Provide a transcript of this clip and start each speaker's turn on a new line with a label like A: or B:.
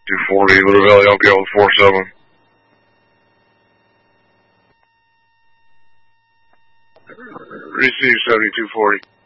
A: 240, Little Valley, I'll go with 47. Receive 7240.